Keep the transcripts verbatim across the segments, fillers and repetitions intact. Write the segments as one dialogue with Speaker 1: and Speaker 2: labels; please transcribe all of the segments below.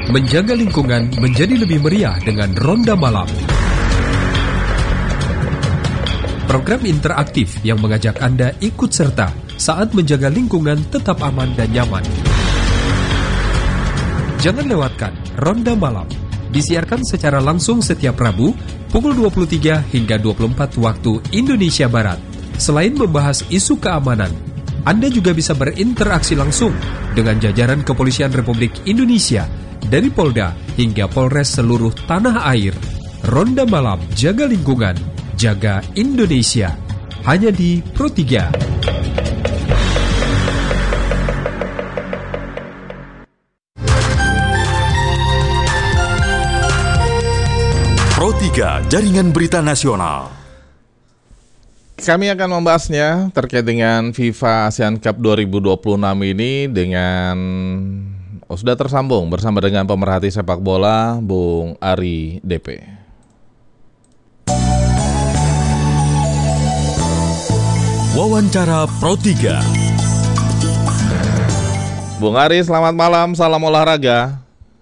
Speaker 1: Menjaga lingkungan menjadi lebih meriah dengan Ronda Malam. Program interaktif yang mengajak Anda ikut serta saat menjaga lingkungan tetap aman dan nyaman. Jangan lewatkan Ronda Malam. Disiarkan secara langsung setiap Rabu pukul dua puluh tiga hingga dua puluh empat waktu Indonesia Barat. Selain membahas isu keamanan, Anda juga bisa berinteraksi langsung dengan jajaran Kepolisian Republik Indonesia dari Polda hingga Polres seluruh tanah air. Ronda Malam, jaga lingkungan, jaga Indonesia. Hanya di Pro tiga.
Speaker 2: Pro tiga, Jaringan Berita Nasional.
Speaker 3: Kami akan membahasnya terkait dengan FIFA ASEAN Cup dua ribu dua puluh enam ini dengan oh, sudah tersambung bersama dengan pemerhati sepak bola Bung Ari D P.
Speaker 2: Wawancara Pro tiga.
Speaker 3: Bung Ari, selamat malam, salam olahraga.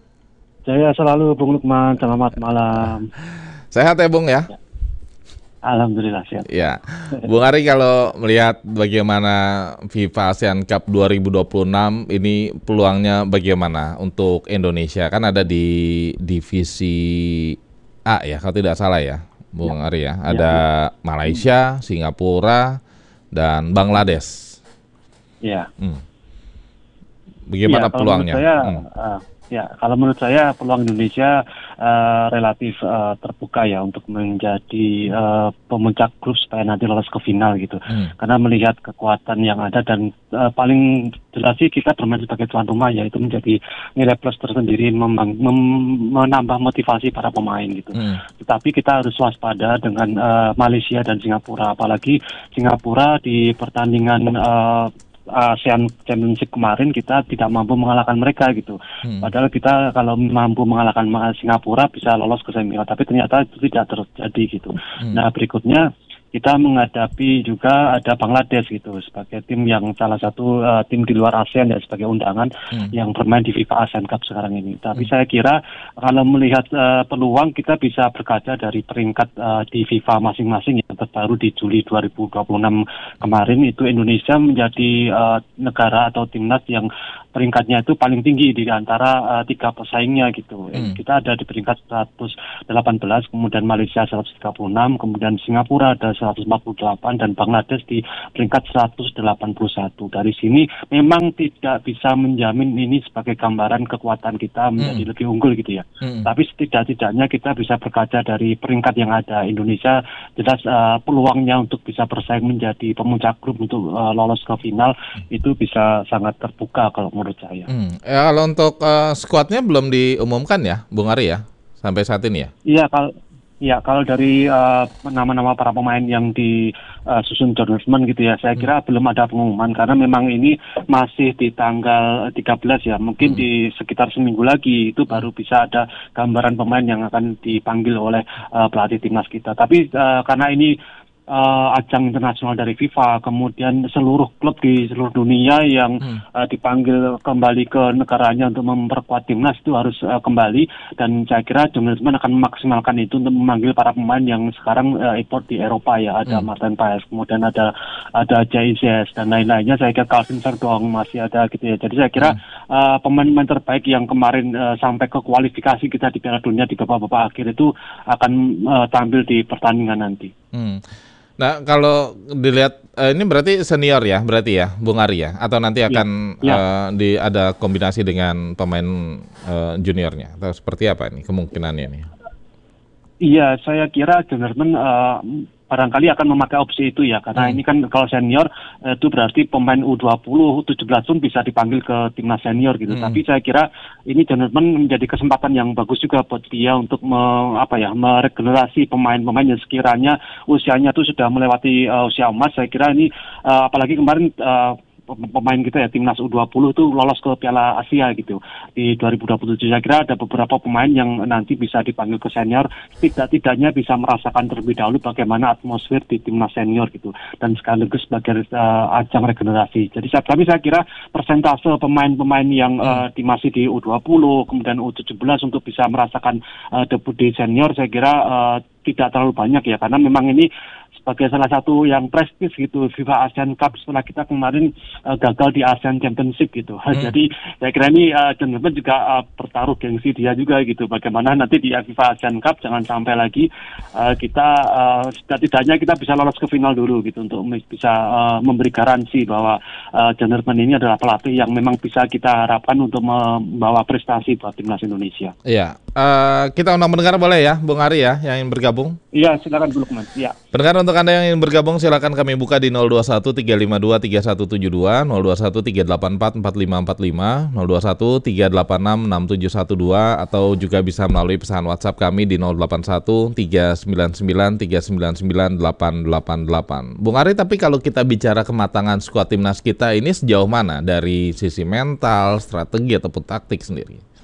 Speaker 4: Saya selalu Bung Lukman, selamat malam.
Speaker 3: Sehat ya Bung ya?
Speaker 4: Alhamdulillah sehat.
Speaker 3: Ya, Bung Ari, kalau melihat bagaimana FIFA ASEAN Cup dua ribu dua puluh enam ini peluangnya bagaimana untuk Indonesia? Kan ada di divisi A ya, kalau tidak salah ya, Bung ya. Ari ya. Ada ya, ya. Malaysia, Singapura, dan Bangladesh.
Speaker 4: Ya.
Speaker 3: Hmm. Bagaimana ya, peluangnya?
Speaker 4: Saya, hmm. uh, Ya, kalau menurut saya peluang Indonesia uh, relatif uh, terbuka ya untuk menjadi uh, pemuncak grup supaya nanti lolos ke final gitu. Hmm. Karena melihat kekuatan yang ada dan uh, paling jelas sih kita bermain sebagai tuan rumah ya, itu menjadi nilai plus tersendiri mem- mem- menambah motivasi para pemain gitu. Hmm. Tetapi kita harus waspada dengan uh, Malaysia dan Singapura, apalagi Singapura di pertandingan uh, ASEAN Championship kemarin kita tidak mampu mengalahkan mereka gitu. Hmm. Padahal kita kalau mampu mengalahkan Singapura bisa lolos ke semifinal, tapi ternyata itu tidak terjadi gitu. Hmm. Nah, berikutnya kita menghadapi juga ada Bangladesh gitu sebagai tim yang salah satu uh, tim di luar ASEAN ya, sebagai undangan hmm. yang bermain di FIFA ASEAN Cup sekarang ini. Tapi hmm. saya kira kalau melihat uh, peluang kita bisa berkaca dari peringkat uh, di FIFA masing-masing yang terbaru di Juli dua ribu dua puluh enam kemarin, itu Indonesia menjadi uh, negara atau timnas yang peringkatnya itu paling tinggi di antara uh, tiga pesaingnya gitu. Hmm. Kita ada di peringkat seratus delapan belas, kemudian Malaysia seratus tiga puluh enam, kemudian Singapura ada seratus empat puluh delapan, dan Bangladesh di peringkat seratus delapan puluh satu. Dari sini memang tidak bisa menjamin ini sebagai gambaran kekuatan kita menjadi hmm. lebih unggul gitu ya. Hmm. Tapi setidak-tidaknya kita bisa berkaca dari peringkat yang ada. Indonesia jelas uh, peluangnya untuk bisa bersaing menjadi pemuncak grup untuk uh, lolos ke final hmm. itu bisa sangat terbuka kalau menurut saya. Hmm.
Speaker 3: Ya, kalau untuk uh, skuadnya belum diumumkan ya, Bung Ari ya, sampai saat ini ya?
Speaker 4: Iya, kalau Ya, kalau dari uh, nama-nama para pemain yang disusun uh, jurnalismen gitu ya, saya kira hmm. belum ada pengumuman karena memang ini masih di tanggal tiga belas ya, mungkin hmm. di sekitar seminggu lagi itu baru bisa ada gambaran pemain yang akan dipanggil oleh uh, pelatih timnas kita. Tapi uh, karena ini Uh, ajang internasional dari FIFA, kemudian seluruh klub di seluruh dunia yang hmm. uh, dipanggil kembali ke negaranya untuk memperkuat timnas itu harus uh, kembali, dan saya kira jurnalismen akan memaksimalkan itu untuk memanggil para pemain yang sekarang uh, import di Eropa ya, ada hmm. Martin Paes, kemudian ada ada Jaises dan lain-lainnya. Saya kira Calvin Verdong masih ada gitu ya. Jadi saya kira hmm. uh, pemain-pemain terbaik yang kemarin uh, sampai ke kualifikasi kita di Piala Dunia di babak-babak akhir itu akan uh, tampil di pertandingan nanti.
Speaker 3: Hmm. Nah, kalau dilihat uh, ini berarti senior ya, berarti ya, Bung Ari ya, atau nanti akan ya, ya. Uh, di ada kombinasi dengan pemain uh, juniornya, atau seperti apa ini kemungkinannya nih?
Speaker 4: Iya, saya kira jurnalismen uh, barangkali akan memakai opsi itu ya, karena hmm. ini kan kalau senior itu berarti pemain U dua puluh, U tujuh belas pun bisa dipanggil ke timnas senior gitu. Hmm. Tapi saya kira ini jurnalismen menjadi kesempatan yang bagus juga buat dia untuk me, apa ya, meregenerasi pemain-pemain yang sekiranya usianya itu sudah melewati uh, usia emas. Saya kira ini uh, apalagi kemarin uh, pemain kita ya timnas U dua puluh itu lolos ke Piala Asia gitu di dua ribu dua puluh tujuh. Saya kira ada beberapa pemain yang nanti bisa dipanggil ke senior, tidak-tidaknya bisa merasakan terlebih dahulu bagaimana atmosfer di timnas senior gitu, dan sekaligus sebagai uh, ajang regenerasi. Jadi saya, tapi saya kira persentase pemain-pemain yang uh, di, masih di U dua puluh kemudian U tujuh belas untuk bisa merasakan uh, debut di senior, saya kira uh, tidak terlalu banyak ya, karena memang ini sebagai salah satu yang prestis gitu FIFA Asian Cup setelah kita kemarin uh, gagal di Asian Championship gitu. Hmm. Jadi saya kira ini uh, John Herdman juga uh, bertaruh gengsi dia juga gitu. Bagaimana nanti di FIFA Asian Cup jangan sampai lagi uh, kita uh, setidaknya kita bisa lolos ke final dulu gitu untuk bisa uh, memberi garansi bahwa uh, John Herdman ini adalah pelatih yang memang bisa kita harapkan untuk membawa prestasi buat timnas Indonesia.
Speaker 3: Iya, uh, kita undang pendengar boleh ya, Bung Ari ya yang ingin bergabung?
Speaker 4: Iya, silakan Bu Lukman. Iya.
Speaker 3: Pendengar, untuk Anda yang ingin bergabung silakan kami buka di nol dua satu tiga lima dua tiga satu tujuh dua, nol dua satu tiga delapan empat empat lima empat lima, nol dua satu tiga delapan enam enam tujuh satu dua, atau juga bisa melalui pesan WhatsApp kami di nol delapan satu tiga sembilan sembilan tiga sembilan sembilan delapan delapan delapan. Bung Ari, tapi kalau kita bicara kematangan skuad timnas kita ini sejauh mana dari sisi mental, strategi ataupun taktik sendiri?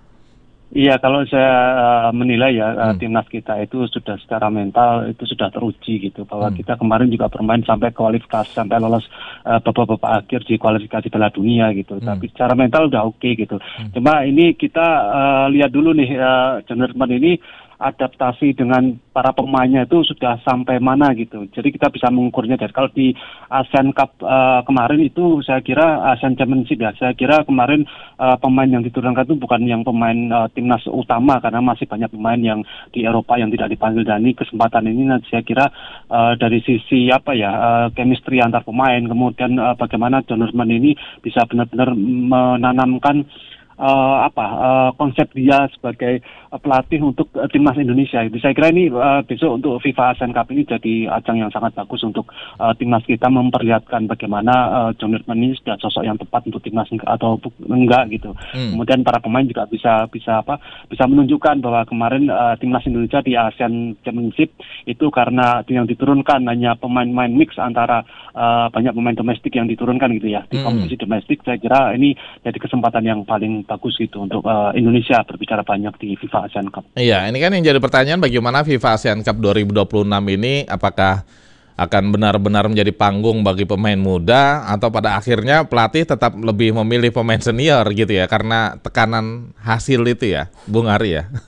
Speaker 4: Iya, kalau saya uh, menilai ya uh, hmm. timnas kita itu sudah secara mental itu sudah teruji gitu, bahwa hmm. kita kemarin juga bermain sampai kualifikasi, sampai lolos uh, babak-babak akhir di kualifikasi Piala Dunia gitu. Hmm. Tapi secara mental udah oke okay, gitu. Hmm. Cuma ini kita uh, lihat dulu nih uh, John Herdman ini adaptasi dengan para pemainnya itu sudah sampai mana gitu. Jadi kita bisa mengukurnya dari kalau di Asian Cup uh, kemarin itu saya kira Asian Championship ya, saya kira kemarin uh, pemain yang diturunkan itu bukan yang pemain uh, timnas utama, karena masih banyak pemain yang di Eropa yang tidak dipanggil, dan ini kesempatan ini nanti saya kira uh, dari sisi apa ya uh, chemistry antar pemain, kemudian uh, bagaimana John Herdman ini bisa benar-benar menanamkan Uh, apa uh, konsep dia sebagai uh, pelatih untuk uh, timnas Indonesia. Jadi saya kira ini uh, besok untuk FIFA Asian Cup ini jadi ajang yang sangat bagus untuk uh, timnas kita memperlihatkan bagaimana uh, John Herdman ini sudah sosok yang tepat untuk timnas atau enggak gitu. Hmm. Kemudian para pemain juga bisa bisa apa bisa menunjukkan bahwa kemarin uh, timnas Indonesia di Asian Championship itu karena yang diturunkan hanya pemain-pemain mix antara uh, banyak pemain domestik yang diturunkan gitu ya di kompetisi hmm. domestik. Saya kira ini jadi kesempatan yang paling bagus gitu untuk uh, Indonesia berbicara banyak di FIFA Asian Cup.
Speaker 3: Iya, ini kan yang jadi pertanyaan, bagaimana FIFA Asian Cup dua ribu dua puluh enam ini apakah akan benar-benar menjadi panggung bagi pemain muda, atau pada akhirnya pelatih tetap lebih memilih pemain senior gitu ya, karena tekanan hasil itu ya, Bung Ari ya?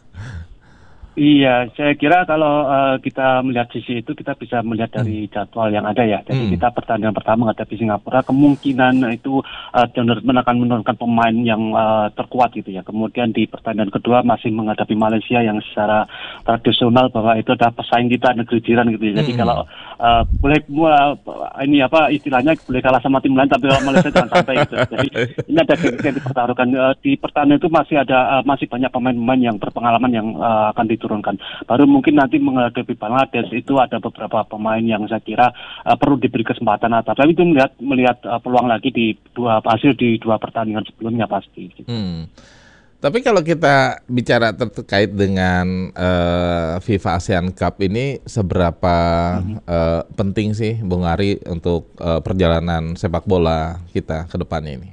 Speaker 4: Iya, saya kira kalau uh, kita melihat sisi itu kita bisa melihat dari jadwal yang ada ya. Jadi hmm. kita pertandingan pertama menghadapi Singapura, kemungkinan itu uh, John Herdman akan menurunkan pemain yang uh, terkuat gitu ya. Kemudian di pertandingan kedua masih menghadapi Malaysia yang secara tradisional bahwa itu adalah pesaing kita negeri jiran gitu ya. Jadi hmm. kalau uh, boleh uh, ini apa istilahnya boleh kalah sama tim lain, tapi kalau Malaysia jangan sampai gitu. Jadi ini ada yang dipertaruhkan uh, di pertandingan itu masih ada uh, masih banyak pemain-pemain yang berpengalaman yang uh, akan diturunkan. Baru mungkin nanti menghadapi Bangladesh itu ada beberapa pemain yang saya kira uh, perlu diberi kesempatan atas. Tapi itu melihat melihat uh, peluang lagi di dua hasil di dua pertandingan sebelumnya pasti. Gitu.
Speaker 3: Hmm. Tapi kalau kita bicara terkait dengan uh, FIFA Asian Cup ini, seberapa hmm. uh, penting sih Bung Ari untuk uh, perjalanan sepak bola kita ke depannya ini?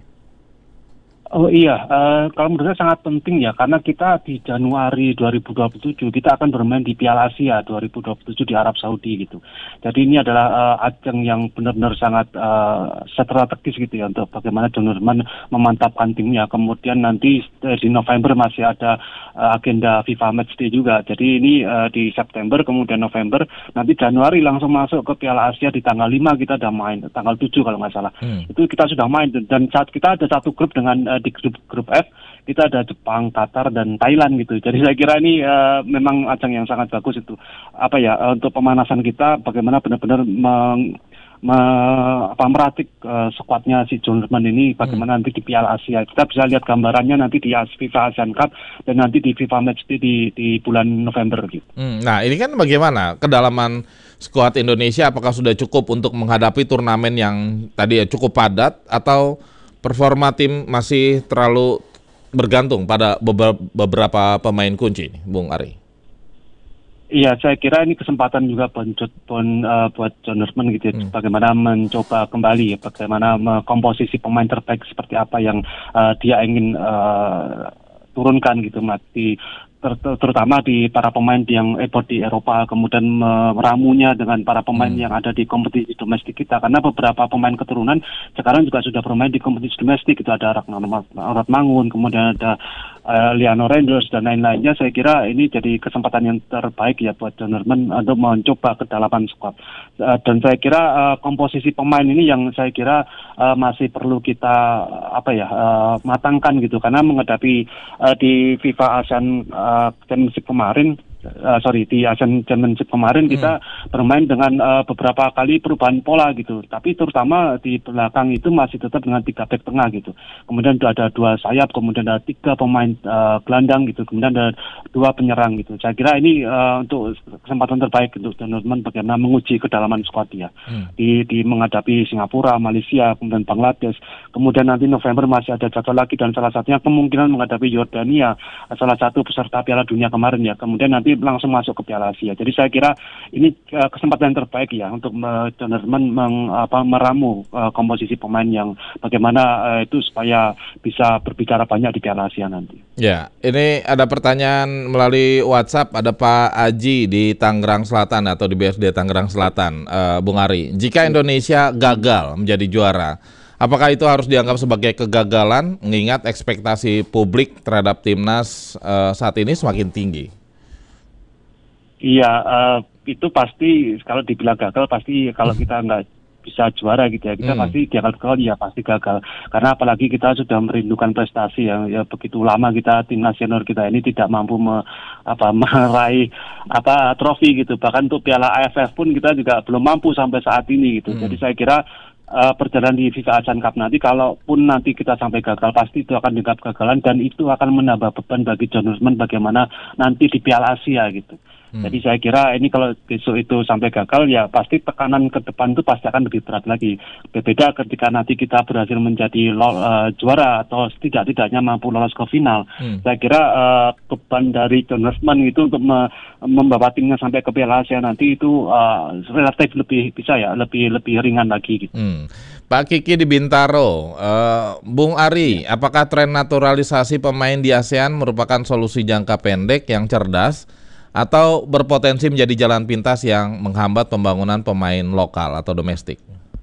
Speaker 4: Oh iya, uh, kalau menurut saya sangat penting ya, karena kita di Januari dua ribu dua puluh tujuh kita akan bermain di Piala Asia dua ribu dua puluh tujuh di Arab Saudi gitu. Jadi ini adalah uh, ajang yang benar-benar sangat uh, strategis gitu ya untuk bagaimana John Herdman memantapkan timnya. Kemudian nanti uh, di November masih ada uh, agenda FIFA Matchday juga. Jadi ini uh, di September, kemudian November, nanti Januari langsung masuk ke Piala Asia di tanggal lima kita udah main, tanggal tujuh kalau nggak salah. Hmm. Itu kita sudah main, dan saat kita ada satu grup dengan uh, di grup grup F kita ada Jepang, Qatar, dan Thailand gitu. Jadi saya kira ini uh, memang ajang yang sangat bagus itu. Apa ya uh, untuk pemanasan kita, bagaimana benar-benar meng, me, apa, meracik uh, skuadnya si John Herdman ini, bagaimana hmm. nanti di Piala Asia. Kita bisa lihat gambarannya nanti di FIFA Asian Cup dan nanti di FIFA Matchday di di bulan November gitu.
Speaker 3: Hmm, nah ini kan bagaimana kedalaman skuad Indonesia, apakah sudah cukup untuk menghadapi turnamen yang tadi ya cukup padat, atau performa tim masih terlalu bergantung pada beberapa pemain kunci, Bung Ari?
Speaker 4: Iya, saya kira ini kesempatan juga buat buat, uh, buat John Herdman gitu ya, hmm. bagaimana mencoba kembali ya, bagaimana komposisi pemain terbaik seperti apa yang uh, dia ingin uh, turunkan gitu, mati ter, ter, terutama di para pemain yang ekspor di Eropa, kemudian meramunya dengan para pemain hmm. yang ada di kompetisi domestik kita, karena beberapa pemain keturunan sekarang juga sudah bermain di kompetisi domestik, itu ada Ragnar Mangun, kemudian ada uh, Liano Rangers dan lain-lainnya. Saya kira ini jadi kesempatan yang terbaik ya buat John Herdman untuk mencoba kedalaman skuad, uh, dan saya kira uh, komposisi pemain ini yang saya kira uh, masih perlu kita apa ya uh, matangkan gitu, karena menghadapi uh, di FIFA ASEAN uh, Championship kemarin, uh, sorry di ASEAN Championship kemarin hmm. kita bermain dengan uh, beberapa kali perubahan pola gitu, tapi terutama di belakang itu masih tetap dengan tiga back tengah gitu, kemudian ada dua sayap, kemudian ada tiga pemain uh, gelandang gitu, kemudian ada dua penyerang gitu. Saya kira ini uh, untuk kesempatan terbaik untuk John Herdman bagaimana menguji kedalaman skuad dia hmm. di, di menghadapi Singapura, Malaysia, kemudian Bangladesh, kemudian nanti November masih ada jadwal lagi dan salah satunya kemungkinan menghadapi Yordania, salah satu peserta Piala Dunia kemarin ya, kemudian nanti langsung masuk ke Piala Asia. Jadi saya kira ini uh, kesempatan yang terbaik ya untuk uh, John Herdman meng, apa, meramu uh, komposisi pemain yang bagaimana uh, itu supaya bisa berbicara banyak di Piala Asia nanti.
Speaker 3: Ya, ini ada pertanyaan melalui WhatsApp, ada Pak Aji di Tangerang Selatan atau di B S D Tangerang Selatan, uh, Bung Ari. Jika Indonesia gagal menjadi juara, apakah itu harus dianggap sebagai kegagalan, mengingat ekspektasi publik terhadap timnas uh, saat ini semakin tinggi?
Speaker 4: Iya, uh, itu pasti kalau dibilang gagal pasti kalau kita nggak bisa juara gitu ya, kita hmm. pasti gagal, ya pasti gagal. Karena apalagi kita sudah merindukan prestasi yang ya begitu lama kita timnas senior kita ini tidak mampu me, apa, meraih apa trofi gitu. Bahkan untuk Piala A F F pun kita juga belum mampu sampai saat ini gitu. Hmm. Jadi saya kira Uh, perjalanan di FIFA ASEAN Cup nanti, kalaupun nanti kita sampai gagal, pasti itu akan dianggap kegagalan dan itu akan menambah beban bagi John Herdman bagaimana nanti di Piala Asia gitu. Hmm. Jadi saya kira ini kalau besok itu sampai gagal ya pasti tekanan ke depan itu pasti akan lebih berat lagi. Berbeda ketika nanti kita berhasil menjadi lo, uh, juara atau tidak-tidaknya mampu lolos ke final. Hmm. Saya kira uh, beban dari John Herdman itu untuk me- membawa timnya sampai ke Piala Asia nanti itu uh, relatif lebih bisa ya lebih lebih ringan lagi gitu.
Speaker 3: Hmm. Pak Kiki di Bintaro, uh, Bung Ari, ya. Apakah tren naturalisasi pemain di ASEAN merupakan solusi jangka pendek yang cerdas atau berpotensi menjadi jalan pintas yang menghambat pembangunan pemain lokal atau domestik?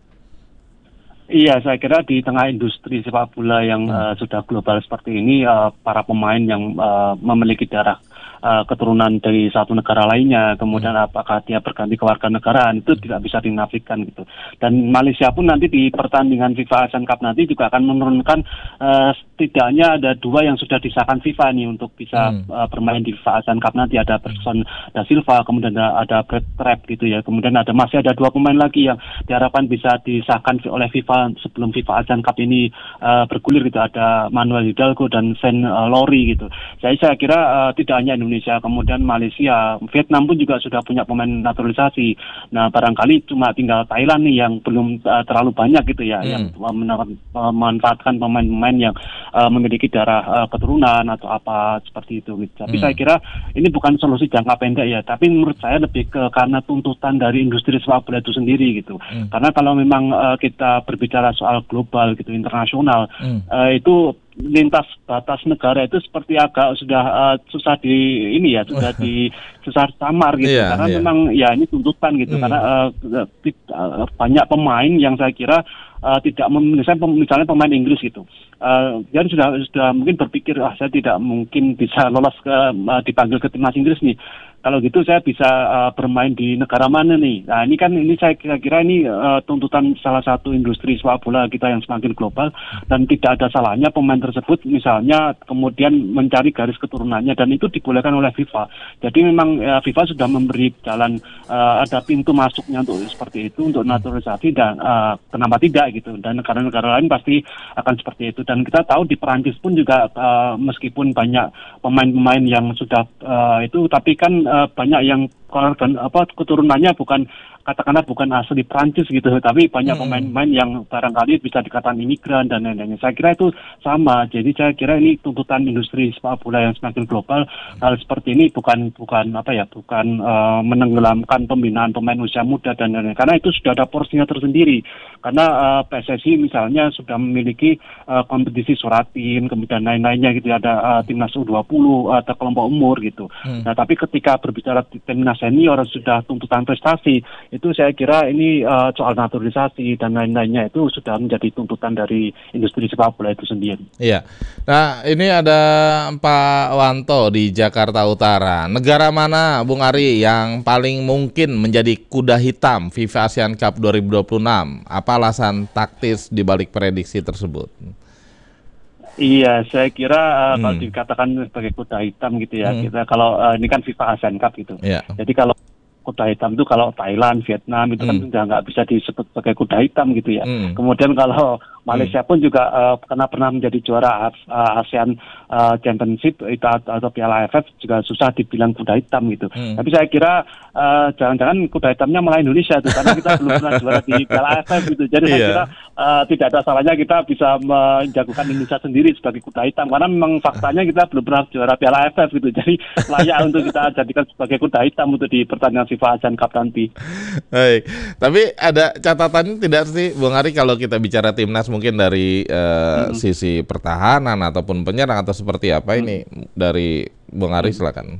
Speaker 4: Iya, saya kira di tengah industri sepak bola yang hmm. uh, sudah global seperti ini, uh, para pemain yang uh, memiliki darah uh, keturunan dari satu negara lainnya, kemudian hmm. apakah dia berganti kewarganegaraan, itu tidak bisa dinafikan gitu. Dan Malaysia pun nanti di pertandingan FIFA ASEAN Cup nanti juga akan menurunkan uh, setidaknya ada dua yang sudah disahkan FIFA nih untuk bisa hmm. uh, bermain di FIFA ASEAN Cup nanti, ada Person da Silva, kemudian ada, ada Brad Trapp gitu ya, kemudian ada masih ada dua pemain lagi yang diharapkan bisa disahkan oleh FIFA sebelum FIFA ASEAN Cup ini uh, bergulir gitu, ada Manuel Hidalgo dan Shane uh, Lowry gitu. Jadi saya kira uh, tidak hanya Indonesia, kemudian Malaysia, Vietnam pun juga sudah punya pemain naturalisasi. Nah barangkali cuma tinggal Thailand nih yang belum uh, terlalu banyak gitu ya, hmm. yang memanfaatkan pemain-pemain yang uh, memiliki darah uh, keturunan atau apa seperti itu gitu. Tapi hmm. saya kira ini bukan solusi jangka pendek ya, tapi menurut saya lebih ke karena tuntutan dari industri sepak bola itu sendiri gitu. Hmm. Karena kalau memang uh, kita berbicara soal global gitu, internasional, hmm. uh, itu lintas batas negara itu seperti agak sudah uh, susah di ini ya, sudah di susah samar gitu, yeah, karena yeah. memang ya ini tuntutan gitu, hmm. karena uh, uh, banyak pemain yang saya kira uh, tidak mem- misalnya, misalnya pemain Inggris gitu, uh, dia sudah sudah mungkin berpikir ah saya tidak mungkin bisa lolos ke uh, dipanggil ke timnas Inggris nih. Kalau gitu saya bisa uh, bermain di negara mana nih? Nah ini kan ini saya kira-kira ini uh, tuntutan salah satu industri sepak bola kita yang semakin global, dan tidak ada salahnya pemain tersebut misalnya kemudian mencari garis keturunannya, dan itu dibolehkan oleh FIFA. Jadi memang uh, FIFA sudah memberi jalan, uh, ada pintu masuknya untuk seperti itu, untuk naturalisasi, dan uh, kenapa tidak gitu. Dan negara-negara lain pasti akan seperti itu. Dan kita tahu di Perancis pun juga uh, meskipun banyak pemain-pemain yang sudah uh, itu, tapi kan uh, banyak yang korban apa keturunannya bukan katakanlah bukan asli Prancis gitu, tapi banyak
Speaker 3: Hmm.
Speaker 4: pemain-pemain yang barangkali bisa dikatakan imigran dan lain-lainnya. Saya kira itu sama. Jadi saya kira ini tuntutan industri sepak bola yang semakin global. Hal seperti ini bukan bukan apa ya, bukan uh, menenggelamkan pembinaan pemain usia muda dan lain-lain. Karena itu sudah ada porsinya tersendiri. Karena uh, P S S I misalnya sudah memiliki uh, kompetisi suratin, kemudian lain-lainnya gitu. Ada uh, timnas U dua puluh atau kelompok umur gitu. Hmm. Nah, tapi ketika berbicara timnas senior sudah tuntutan prestasi, itu saya kira ini uh, soal naturalisasi dan lain-lainnya itu sudah menjadi tuntutan dari industri sepak bola itu sendiri.
Speaker 3: Iya. Nah, ini ada Pak Wanto di Jakarta Utara. Negara mana, Bung Ari, yang paling mungkin menjadi kuda hitam FIFA Asian Cup dua ribu dua puluh enam? Apa alasan taktis di balik prediksi tersebut?
Speaker 4: Iya, saya kira uh,
Speaker 3: hmm.
Speaker 4: kalau dikatakan sebagai kuda hitam gitu ya,
Speaker 3: hmm.
Speaker 4: kita kalau uh, ini kan FIFA Asian Cup gitu.
Speaker 3: Yeah.
Speaker 4: Jadi kalau kuda hitam itu kalau Thailand, Vietnam itu kan hmm. sudah nggak bisa disebut sebagai kuda hitam gitu ya. Hmm. Kemudian kalau Malaysia pun juga uh, karena pernah menjadi juara uh, ASEAN uh, Championship itu atau Piala A F F juga susah dibilang kuda hitam gitu. Hmm. Tapi saya kira uh, jangan-jangan kuda hitamnya malah Indonesia tuh, karena kita belum pernah juara di Piala A F F gitu. Jadi yeah. saya kira uh, tidak ada salahnya kita bisa menjagokan Indonesia sendiri sebagai kuda hitam, karena memang faktanya kita belum pernah juara Piala A F F gitu. Jadi layak untuk kita jadikan sebagai kuda hitam untuk di pertandingan FIFA Asian Cup nanti.
Speaker 3: Baik, tapi ada catatan tidak sih, Bung Ari, kalau kita bicara timnas mungkin dari uh, hmm. sisi pertahanan ataupun penyerang atau seperti apa hmm. ini dari Bung Ari, silakan.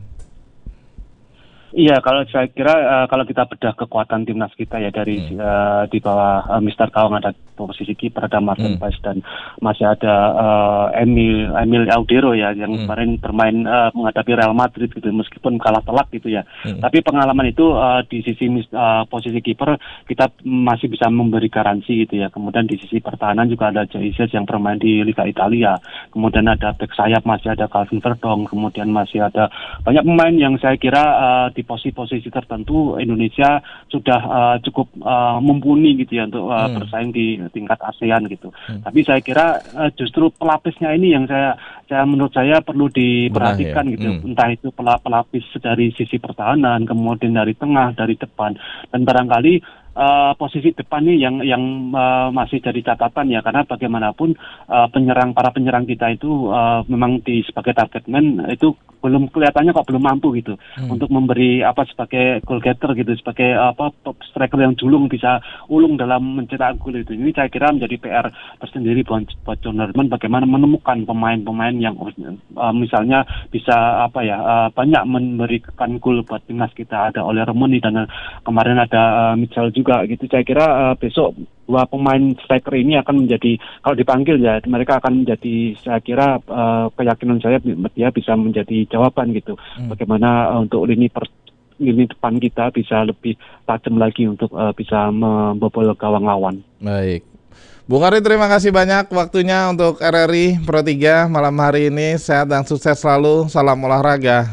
Speaker 4: Iya, kalau saya kira uh, kalau kita bedah kekuatan timnas kita ya dari hmm. uh, di bawah uh, Mister Gawang ada posisi kiper, ada Martin hmm. Paes dan masih ada uh, Emil Emil Audero ya yang hmm. kemarin bermain uh, menghadapi Real Madrid gitu, meskipun kalah telak gitu ya. Hmm. Tapi pengalaman itu uh, di sisi uh, posisi kiper kita masih bisa memberi garansi gitu ya. Kemudian di sisi pertahanan juga ada Jesus yang bermain di Liga Italia. Kemudian ada bek sayap masih ada Calvin Verdong. Kemudian masih ada banyak pemain yang saya kira uh, di posisi-posisi tertentu Indonesia sudah uh, cukup uh, mumpuni gitu ya untuk uh, hmm. bersaing di tingkat ASEAN gitu. Hmm. Tapi saya kira uh, justru pelapisnya ini yang saya, saya menurut saya perlu diperhatikan ya? gitu. Hmm. Entah itu pelapis dari sisi pertahanan, kemudian dari tengah, dari depan, dan barangkali Uh, posisi depan nih yang yang uh, masih jadi catatan ya, karena bagaimanapun uh, penyerang para penyerang kita itu uh, memang di sebagai target man itu belum kelihatannya kok belum mampu gitu hmm. untuk memberi apa sebagai goal getter gitu, sebagai apa striker yang julung bisa ulung dalam mencetak gol itu. Ini saya kira menjadi P R tersendiri buat, buat John Herdman bagaimana menemukan pemain-pemain yang uh, misalnya bisa apa ya uh, banyak memberikan gol buat timnas kita. Ada Ole Remoni dan uh, kemarin ada uh, Mitchell juga juga gitu. Saya kira uh, besok dua pemain striker ini akan menjadi, kalau dipanggil ya mereka akan menjadi, saya kira uh, keyakinan saya dia bisa menjadi jawaban gitu. Hmm. Bagaimana uh, untuk lini per, lini depan kita bisa lebih tajam lagi untuk uh, bisa membobol gawang lawan.
Speaker 3: Baik. Bung Ari, terima kasih banyak waktunya untuk R R I Pro tiga malam hari ini. Sehat dan sukses selalu. Salam olahraga.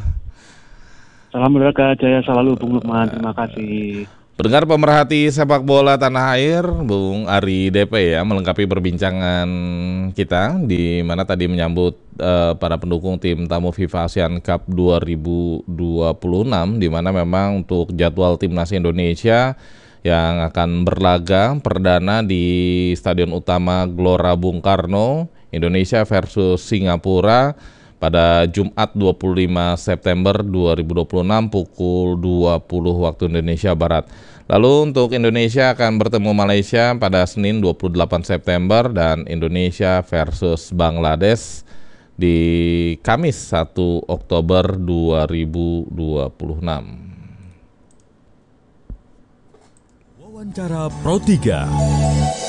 Speaker 4: Salam olahraga jaya selalu Bung Lukman. Terima kasih.
Speaker 3: Pendengar pemerhati sepak bola tanah air, Bung Ari D P ya melengkapi perbincangan kita di mana tadi menyambut uh, para pendukung tim tamu FIFA Asian Cup dua ribu dua puluh enam, di mana memang untuk jadwal timnas Indonesia yang akan berlaga perdana di Stadion Utama Gelora Bung Karno, Indonesia versus Singapura pada Jumat dua puluh lima September dua ribu dua puluh enam pukul dua puluh waktu Indonesia Barat. Lalu untuk Indonesia akan bertemu Malaysia pada Senin dua puluh delapan September dan Indonesia versus Bangladesh di Kamis satu Oktober dua ribu dua puluh enam.
Speaker 2: Wawancara Pro tiga.